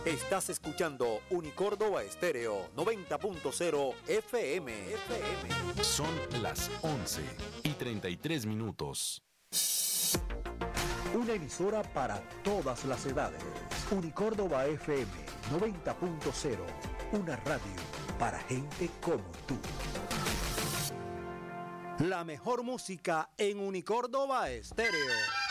Estás escuchando Unicórdoba Estéreo 90.0 FM. Son las 11:33. Una emisora para todas las edades. Unicórdoba FM 90.0. Una radio para gente como tú. La mejor música en Unicórdoba Estéreo.